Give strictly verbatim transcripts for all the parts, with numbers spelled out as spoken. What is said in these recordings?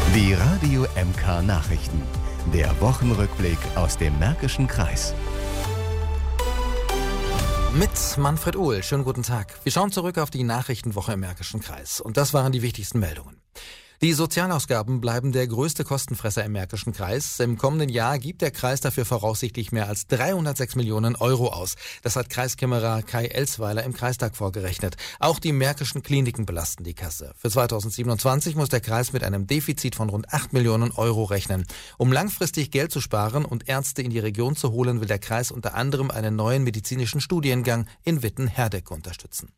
Die Radio M K Nachrichten. Der Wochenrückblick aus dem Märkischen Kreis. Mit Manfred Uhl. Schönen guten Tag. Wir schauen zurück auf die Nachrichtenwoche im Märkischen Kreis. Und das waren die wichtigsten Meldungen. Die Sozialausgaben bleiben der größte Kostenfresser im Märkischen Kreis. Im kommenden Jahr gibt der Kreis dafür voraussichtlich mehr als dreihundertsechs Millionen Euro aus. Das hat Kreiskämmerer Kai Elsweiler im Kreistag vorgerechnet. Auch die märkischen Kliniken belasten die Kasse. Für zweitausendsiebenundzwanzig muss der Kreis mit einem Defizit von rund acht Millionen Euro rechnen. Um langfristig Geld zu sparen und Ärzte in die Region zu holen, will der Kreis unter anderem einen neuen medizinischen Studiengang in Witten-Herdecke unterstützen.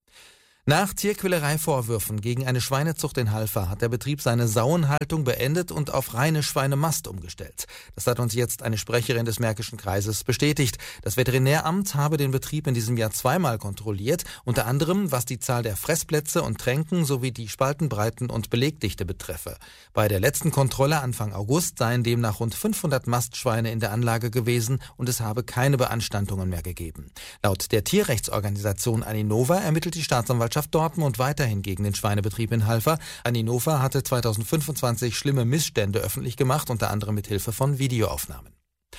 Nach Tierquälerei-Vorwürfen gegen eine Schweinezucht in Halver hat der Betrieb seine Sauenhaltung beendet und auf reine Schweinemast umgestellt. Das hat uns jetzt eine Sprecherin des Märkischen Kreises bestätigt. Das Veterinäramt habe den Betrieb in diesem Jahr zweimal kontrolliert, unter anderem was die Zahl der Fressplätze und Tränken sowie die Spaltenbreiten und Belegdichte betreffe. Bei der letzten Kontrolle Anfang August seien demnach rund fünfhundert Mastschweine in der Anlage gewesen und es habe keine Beanstandungen mehr gegeben. Laut der Tierrechtsorganisation Aninova ermittelt die Staatsanwaltschaft Dortmund weiterhin gegen den Schweinebetrieb in Halver. Aninova hatte zweitausendfünfundzwanzig schlimme Missstände öffentlich gemacht, unter anderem mit Hilfe von Videoaufnahmen.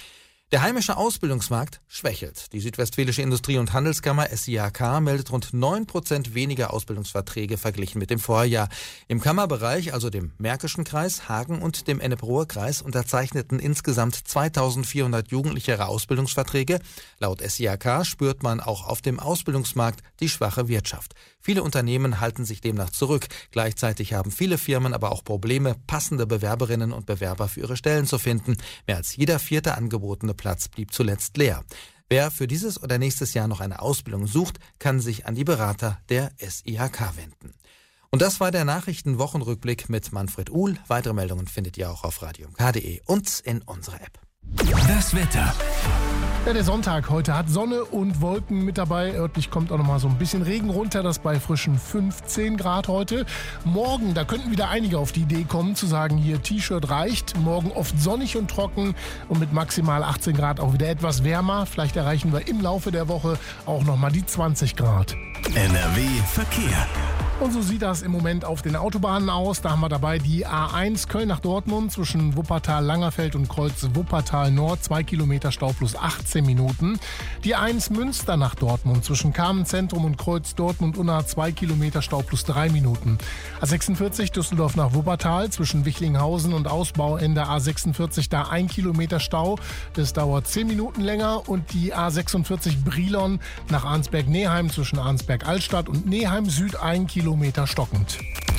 Der heimische Ausbildungsmarkt schwächelt. Die Südwestfälische Industrie- und Handelskammer S I H K meldet rund neun Prozent weniger Ausbildungsverträge verglichen mit dem Vorjahr. Im Kammerbereich, also dem Märkischen Kreis, Hagen und dem Ennepe-Ruhr Kreis, unterzeichneten insgesamt zweitausendvierhundert Jugendliche ihre Ausbildungsverträge. Laut S I H K spürt man auch auf dem Ausbildungsmarkt die schwache Wirtschaft. Viele Unternehmen halten sich demnach zurück. Gleichzeitig haben viele Firmen aber auch Probleme, passende Bewerberinnen und Bewerber für ihre Stellen zu finden. Mehr als jeder vierte angebotene Platz blieb zuletzt leer. Wer für dieses oder nächstes Jahr noch eine Ausbildung sucht, kann sich an die Berater der S I H K wenden. Und das war der Nachrichtenwochenrückblick mit Manfred Uhl. Weitere Meldungen findet ihr auch auf radio m k punkt de und in unserer App. Das Wetter. Ja, der Sonntag heute hat Sonne und Wolken mit dabei. Örtlich kommt auch noch mal so ein bisschen Regen runter, das bei frischen fünfzehn Grad heute. Morgen, da könnten wieder einige auf die Idee kommen, zu sagen, hier T-Shirt reicht. Morgen oft sonnig und trocken und mit maximal achtzehn Grad auch wieder etwas wärmer. Vielleicht erreichen wir im Laufe der Woche auch noch mal die zwanzig Grad. N R W Verkehr. Und so sieht das im Moment auf den Autobahnen aus. Da haben wir dabei die A eins Köln nach Dortmund zwischen Wuppertal-Langerfeld und Kreuz Wuppertal-Nord. Zwei Kilometer Stau plus achtzehn Minuten. Die A eins Münster nach Dortmund zwischen Carmen-Zentrum und Kreuz Dortmund-Unna. Zwei Kilometer Stau plus drei Minuten. A sechsundvierzig Düsseldorf nach Wuppertal zwischen Wichlinghausen und Ausbauende A sechsundvierzig. Da ein Kilometer Stau. Das dauert zehn Minuten länger. Und die A sechsundvierzig Brilon nach Arnsberg-Neheim zwischen Arnsberg-Altstadt und Neheim-Süd. Ein Kilometer stockend.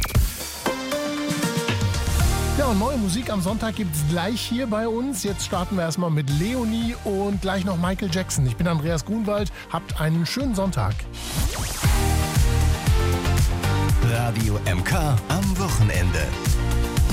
Ja, und neue Musik am Sonntag gibt es gleich hier bei uns. Jetzt starten wir erstmal mit Leonie und gleich noch Michael Jackson. Ich bin Andreas Grunwald. Habt einen schönen Sonntag. Radio M K am Wochenende.